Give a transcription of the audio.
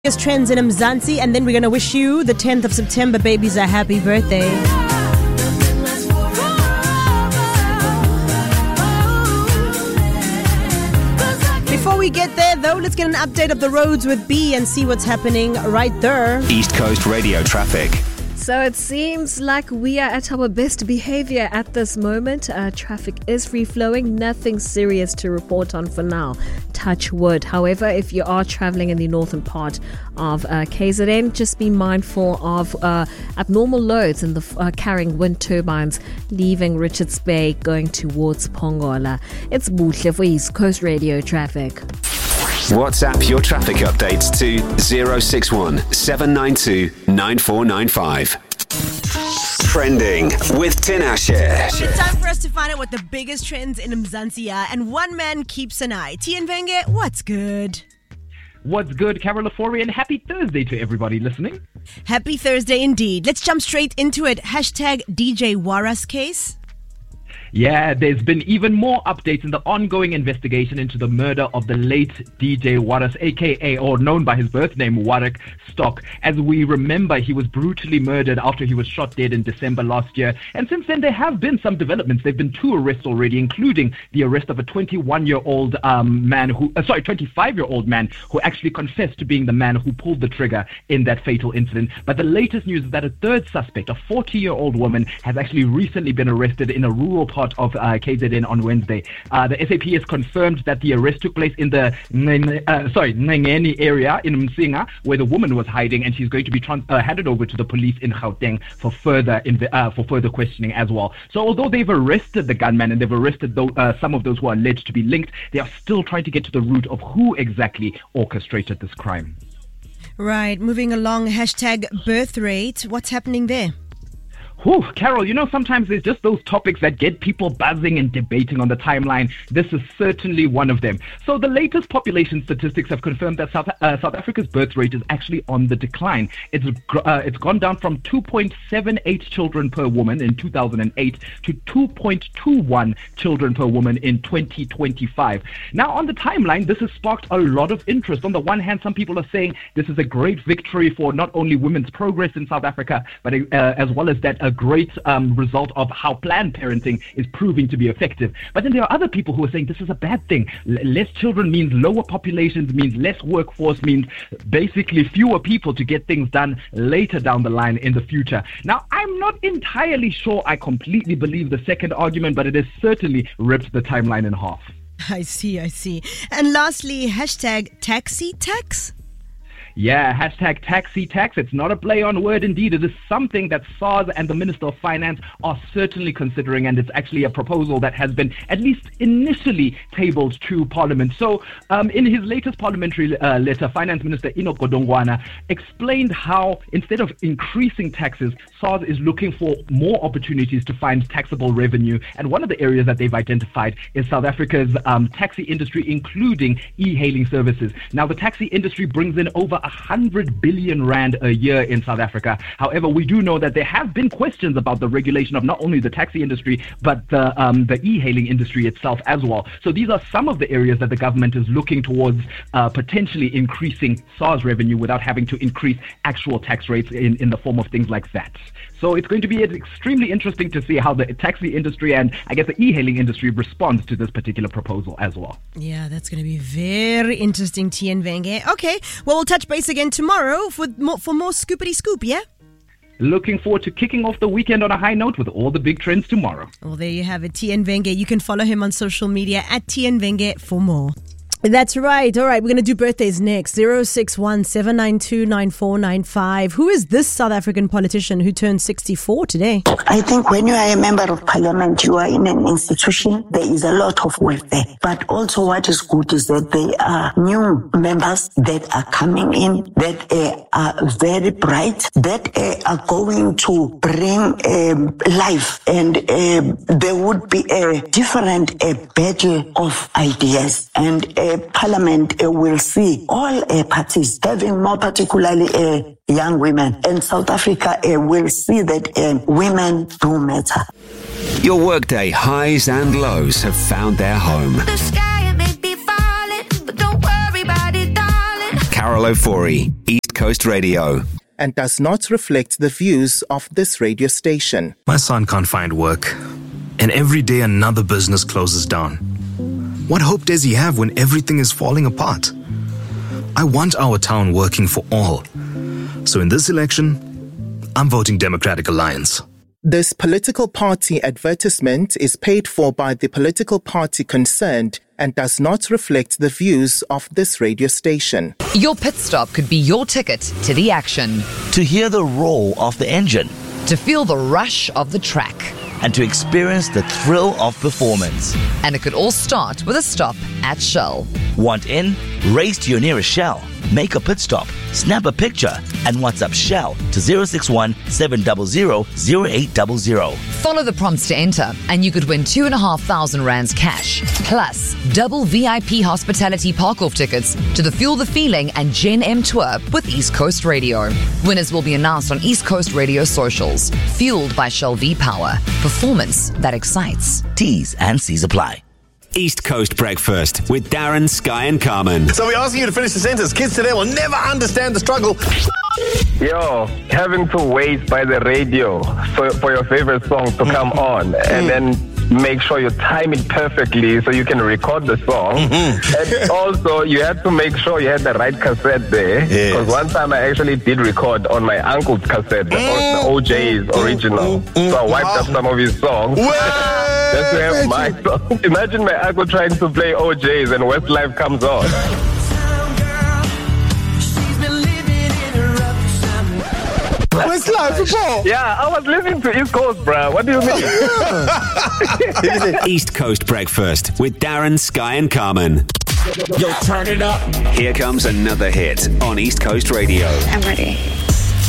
biggest trends in Mzansi, and then we're going to wish you the 10th of September babies a happy birthday. Before we get there, though, let's get an update of the roads with B and see what's happening right there. East Coast Radio traffic. So it seems like we are at our best behavior at this moment. Traffic is free-flowing. Nothing serious to report on for now. Touch wood. However, if you are traveling in the northern part of KZN, just be mindful of abnormal loads in the carrying wind turbines leaving Richards Bay going towards Pongola. It's Buhle for East Coast Radio traffic. WhatsApp your traffic updates to 061 792 9495. Trending with Tinashe. It's time for us to find out what the biggest trends in Mzansi are, and one man keeps an eye. Tian Venge, what's good? What's good, Carol Lafori, and happy Thursday to everybody listening. Happy Thursday indeed. Let's jump straight into it. Hashtag DJ Waras case. Yeah, there's been even more updates in the ongoing investigation into the murder of the late DJ Waras, aka, or known by his birth name, Warwick Stock. As we remember, he was brutally murdered after he was shot dead in December last year. And since then, there have been some developments. There have been 2 arrests already, including the arrest of a 25-year-old man who actually confessed to being the man who pulled the trigger in that fatal incident. But the latest news is that a third suspect, a 40-year-old woman, has actually recently been arrested in a rural part of KZN on Wednesday. The SAP has confirmed that the arrest took place in the Ngeni area in Msinga, where the woman was hiding, and she's going to be handed over to the police in Gauteng for further questioning as well. So although they've arrested the gunman and they've arrested some of those who are alleged to be linked, they are still trying to get to the root of who exactly orchestrated this crime. Right, moving along, hashtag birth rate. What's happening there? Whew, Carol, sometimes there's just those topics that get people buzzing and debating on the timeline. This is certainly one of them. So the latest population statistics have confirmed that South Africa's birth rate is actually on the decline. It's gone down from 2.78 children per woman in 2008 to 2.21 children per woman in 2025. Now, on the timeline, this has sparked a lot of interest. On the one hand, some people are saying this is a great victory for not only women's progress in South Africa, but as well as that a great result of how Planned Parenting is proving to be effective. But then there are other people who are saying this is a bad thing. Less children means lower populations, means less workforce, means basically fewer people to get things done later down the line in the future. Now, I'm not entirely sure I completely believe the second argument, but it has certainly ripped the timeline in half. I see. And lastly, hashtag taxi tax. Yeah, hashtag taxi tax. It's not a play on word indeed. It is something that SARS and the Minister of Finance are certainly considering, and it's actually a proposal that has been at least initially tabled to Parliament. So in his latest parliamentary letter, Finance Minister Enoch Godongwana explained how instead of increasing taxes, SARS is looking for more opportunities to find taxable revenue. And one of the areas that they've identified is South Africa's taxi industry, including e-hailing services. Now, the taxi industry brings in over 100 billion rand a year in South Africa. However, we do know that there have been questions about the regulation of not only the taxi industry, but the e-hailing industry itself as well. So these are some of the areas that the government is looking towards potentially increasing SARS revenue without having to increase actual tax rates in the form of things like that. So it's going to be extremely interesting to see how the taxi industry and I guess the e-hailing industry responds to this particular proposal as well. Yeah, that's going to be very interesting, Tian Venge. Okay, well, we'll touch base again tomorrow for more scoopity scoop, yeah? Looking forward to kicking off the weekend on a high note with all the big trends tomorrow. Well, there you have it, Tian Venge. You can follow him on social media at Tian Venge for more. That's right. All right, we're going to do birthdays next. 061 792 9495. Who is this South African politician who turned 64 today? I think when you are a member of parliament, you are in an institution. There is a lot of work there. But also what is good is that there are new members that are coming in that are very bright, that are going to bring life. And there would be a different battle of ideas. And Parliament will see all parties having more particularly young women. And South Africa will see that women do matter. Your workday highs and lows have found their home. The sky may be falling, but don't worry about it, darling. Carol Ofori, East Coast Radio. And does not reflect the views of this radio station. My son can't find work, and every day another business closes down. What hope does he have when everything is falling apart? I want our town working for all. So in this election, I'm voting Democratic Alliance. This political party advertisement is paid for by the political party concerned and does not reflect the views of this radio station. Your pit stop could be your ticket to the action. To hear the roar of the engine. To feel the rush of the track. And to experience the thrill of performance. And it could all start with a stop at Shell. Want in? Race to your nearest Shell. Make a pit stop, snap a picture, and WhatsApp Shell to 061 700 0800. Follow the prompts to enter, and you could win 2,500 rands cash, plus double VIP hospitality park-off tickets to the Fuel the Feeling and Gen M tour with East Coast Radio. Winners will be announced on East Coast Radio socials. Fueled by Shell V-Power. Performance that excites. T's and C's apply. East Coast Breakfast with Darren, Sky and Carmen. So we're asking you to finish the sentence. Kids today will never understand the struggle. Yo, having to wait by the radio for your favorite song to come on and then make sure you time it perfectly so you can record the song. And also, you had to make sure you had the right cassette there. Because one time I actually did record on my uncle's cassette, the OJ's original. So I wiped up some of his songs. Just to have my song. Imagine my uncle trying to play OJ's and Westlife comes on. Westlife, Paul. Yeah, I was listening to East Coast, bruh. What do you mean? East Coast Breakfast with Darren, Sky and Carmen. Yo, turn it up. Here comes another hit on East Coast Radio. I'm ready.